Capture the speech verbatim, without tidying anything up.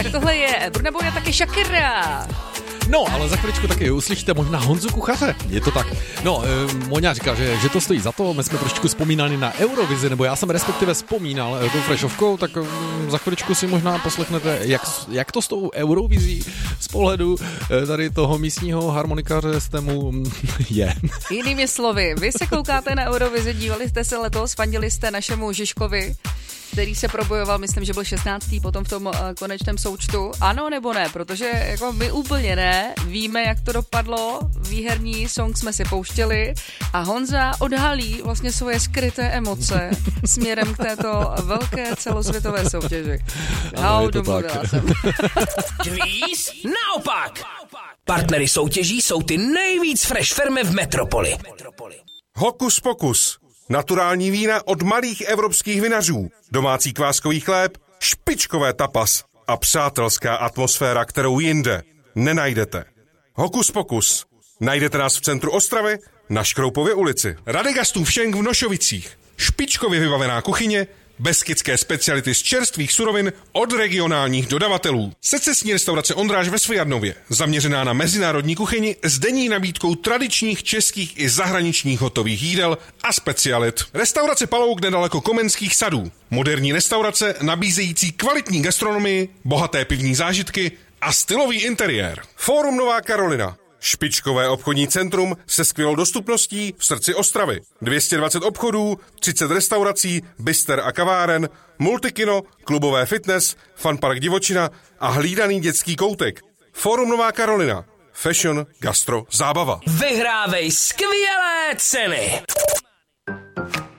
tak tohle je Burna Boy a taky Shakira. No, ale za chviličku taky uslyšíte možná Honzu Kuchaře. Je to tak. No, e, Moňa říká, že, že to stojí za to. My jsme trošičku vzpomínali na Eurovizi, nebo já jsem respektive vzpomínal tou freshovkou, tak um, za chviličku si možná poslechnete, jak, jak to s tou Eurovizí z pohledu e, tady toho místního harmonikáře z tému je. Jinými slovy, vy se koukáte na Eurovizi, dívali jste se letos, fandili jste našemu Žižkovi, který se probojoval, myslím, že byl šestnáctý potom v tom uh, konečném součtu. Ano nebo ne? Protože jako my úplně ne. Víme, jak to dopadlo. Výherní song jsme si pouštěli a Honza odhalí vlastně svoje skryté emoce směrem k této velké celosvětové soutěži. Ano, domluvila jsem. Kvíz naopak! Partnery soutěží jsou ty nejvíc fresh firmy v metropoli. Hokus pokus. Naturální vína od malých evropských vinařů, domácí kváskový chléb, špičkové tapas a přátelská atmosféra, kterou jinde nenajdete. Hokus pokus. Najdete nás v centru Ostravy na Škroupově ulici. Radegastův šenk v Nošovicích. Špičkově vybavená kuchyně, beskydské speciality z čerstvých surovin od regionálních dodavatelů. Secesní restaurace Ondráž ve Svijadnově, zaměřená na mezinárodní kuchyni s denní nabídkou tradičních českých i zahraničních hotových jídel a specialit. Restaurace Palouk nedaleko Komenských sadů. Moderní restaurace nabízející kvalitní gastronomii, bohaté pivní zážitky a stylový interiér. Fórum Nová Karolina. Špičkové obchodní centrum se skvělou dostupností v srdci Ostravy. dvě stě dvacet obchodů, třicet restaurací, bister a kaváren, multikino, klubové fitness, funpark divočina a hlídaný dětský koutek. Fórum Nová Karolina. Fashion, gastro, zábava. Vyhrávej skvělé ceny!